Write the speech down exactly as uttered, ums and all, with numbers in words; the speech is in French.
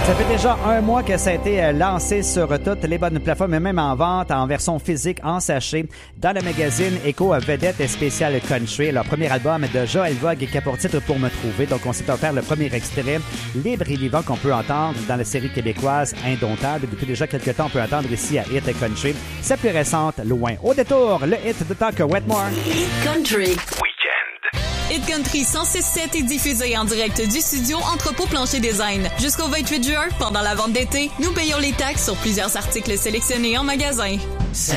Ça fait déjà un mois que ça a été lancé sur toutes les bonnes plateformes, mais même en vente, en version physique, en sachet, dans le magazine Écho Vedette et Spécial Country. Leur premier album de Joël Vogue qui a pour titre Pour me trouver. Donc, on s'est offert le premier extrait, libre et vivant, qu'on peut entendre dans la série québécoise Indomptable. Depuis déjà quelques temps, on peut entendre ici à Hit Country. Sa plus récente, Loin. Au détour, le hit de Talk Wetmore. Hit Country. Hit Country cent six sept est diffusé en direct du studio Entrepôt Plancher Design. Jusqu'au vingt-huit juin, pendant la vente d'été, nous payons les taxes sur plusieurs articles sélectionnés en magasin.